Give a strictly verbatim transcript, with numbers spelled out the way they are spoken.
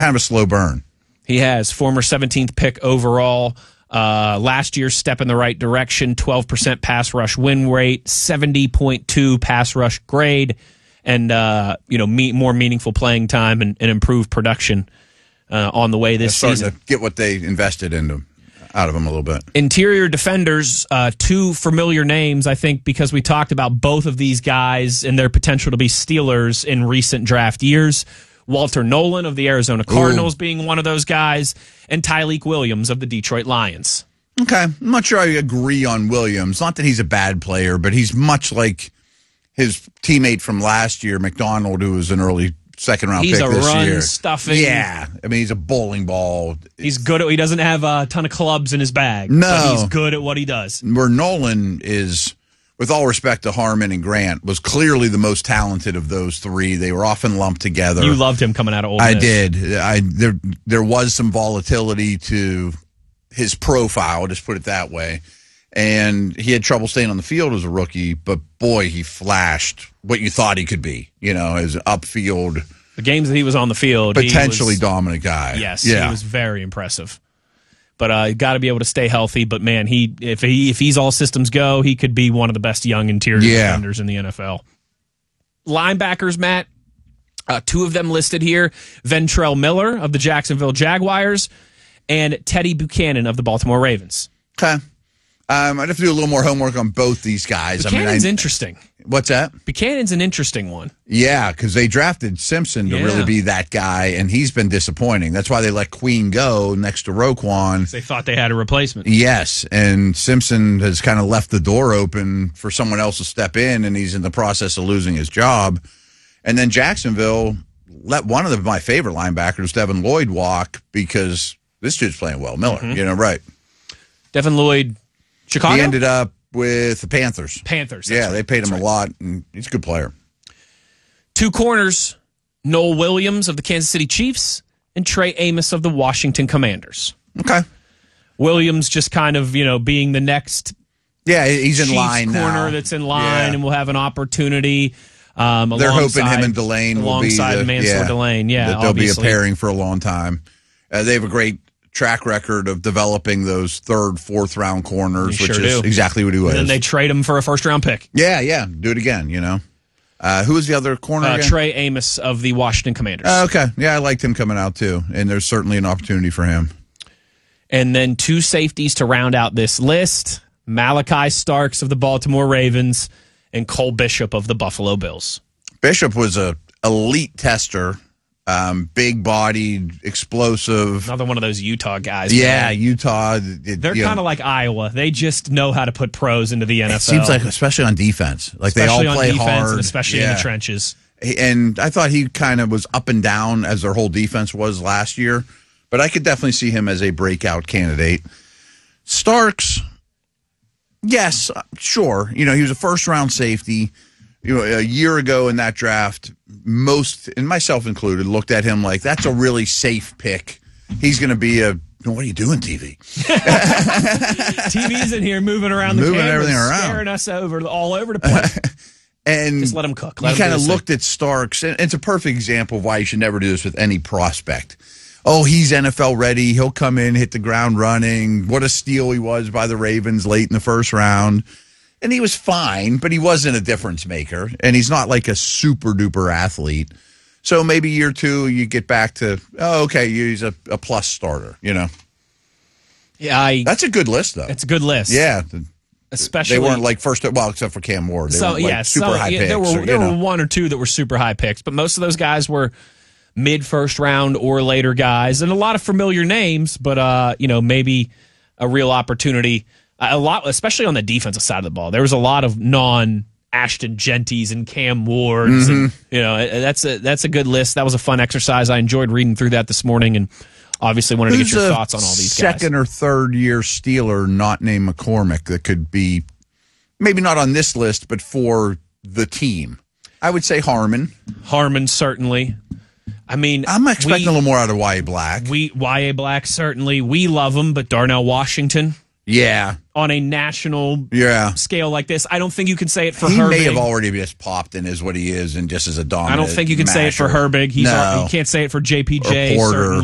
kind of a slow burn. He has. Former seventeenth pick overall. Uh, last year's step in the right direction, twelve percent pass rush win rate, seventy point two pass rush grade, and uh, you know me, more meaningful playing time and, and improved production uh, on the way this starting season. To get what they invested into out of him a little bit. Interior defenders, uh, two familiar names, I think, because we talked about both of these guys and their potential to be Steelers in recent draft years. Walter Nolan of the Arizona Cardinals Ooh. being one of those guys, and Tyleik Williams of the Detroit Lions. Okay. I'm not sure I agree on Williams. Not that he's a bad player, but he's much like his teammate from last year, McDonald, who was an early second-round pick this year. He's a run-stuffing. Yeah. I mean, he's a bowling ball. He's good at, he doesn't have a ton of clubs in his bag. No. But he's good at what he does. Where Nolan is, with all respect to Harmon and Grant, was clearly the most talented of those three. They were often lumped together. You loved him coming out of Ole Miss. I did. I there there was some volatility to his profile, just put it that way. And he had trouble staying on the field as a rookie, but boy, he flashed what you thought he could be, you know, as an upfield. The games that he was on the field, potentially he was, dominant guy. Yes, yeah. he was very impressive. But uh, got to be able to stay healthy. But man, he if he if he's all systems go, he could be one of the best young interior yeah. defenders in the N F L. Linebackers, Matt, uh, two of them listed here: Ventrell Miller of the Jacksonville Jaguars and Teddy Buchanan of the Baltimore Ravens. Okay, um, I'd have to do a little more homework on both these guys. Buchanan's I mean, I, interesting. What's that? Buchanan's an interesting one. Yeah, because they drafted Simpson to yeah. really be that guy, and he's been disappointing. That's why they let Queen go next to Roquan. They thought they had a replacement. Yes, and Simpson has kind of left the door open for someone else to step in, and he's in the process of losing his job. And then Jacksonville let one of the, my favorite linebackers, Devin Lloyd, walk because this dude's playing well. Miller, mm-hmm. you know, right. Devin Lloyd, Chicago? He ended up with the Panthers. Panthers. Yeah, right. they paid him that's a right. lot, and he's a good player. Two corners, Noel Williams of the Kansas City Chiefs and Trey Amos of the Washington Commanders. Okay. Williams just kind of, you know, being the next yeah, he's in Chiefs line corner now. that's in line yeah. and will have an opportunity. Um, They're hoping him and Delane will be alongside the, Mansour yeah, Delane. Yeah, that they'll obviously. be a pairing for a long time. Uh, they have a great track record of developing those third, fourth round corners, They which sure is do. exactly what he was. And then they trade him for a first round pick. Yeah, yeah. Do it again, you know. Uh, who was the other corner Uh, again? Trey Amos of the Washington Commanders. Uh, okay. Yeah, I liked him coming out too. And there's certainly an opportunity for him. And then two safeties to round out this list: Malachi Starks of the Baltimore Ravens and Cole Bishop of the Buffalo Bills. Bishop was a elite tester. Um, big-bodied, explosive. Another one of those Utah guys. Yeah, man. Utah. It, They're kind of like Iowa. They just know how to put pros into the N F L. It seems like, especially on defense, like especially they all play on defense hard, and especially yeah. in the trenches. And I thought he kind of was up and down as their whole defense was last year, but I could definitely see him as a breakout candidate. Starks, yes, sure. You know, he was a first-round safety. You know, a year ago in that draft, most, and myself included, looked at him like, that's a really safe pick. He's going to be a, what are you doing, T V? T V's in here moving around the moving cameras, everything around, scaring us over all over the place. And just let him cook. Let he kind him of looked at Starks, and it's a perfect example of why you should never do this with any prospect. Oh, he's N F L ready. He'll come in, hit the ground running. What a steal he was by the Ravens late in the first round. And he was fine, but he wasn't a difference maker. And he's not like a super duper athlete. So maybe year two, you get back to, oh, okay, he's a, a plus starter, you know? Yeah, I, That's a good list, though. It's a good list. Yeah. Especially. They weren't like first, well, except for Cam Ward. They so, weren't like yeah, super so, high yeah, picks. There were, or, there know. were one or two that were super high picks, but most of those guys were mid first round or later guys, and a lot of familiar names, but, uh, you know, maybe a real opportunity. A lot, especially on the defensive side of the ball. There was a lot of non Ashton Genties and Cam Wards, Mm-hmm. and you know that's a that's a good list. That was a fun exercise. I enjoyed reading through that this morning, and obviously wanted Who's to get your a thoughts on all these guys. Second or third year Steeler not named McCormick that could be maybe not on this list, but for the team. I would say Harmon. Harmon certainly. I mean, I'm expecting we, a little more out of Y A Black. We Y A Black certainly. We love him, but Darnell Washington. Yeah. On a national yeah. scale like this. I don't think you can say it for he Herbig. He may have already just popped in as what he is and just as a dominant I don't think you can say it for masher. Herbig. He's no. al- you can't say it for J P J. Or Porter.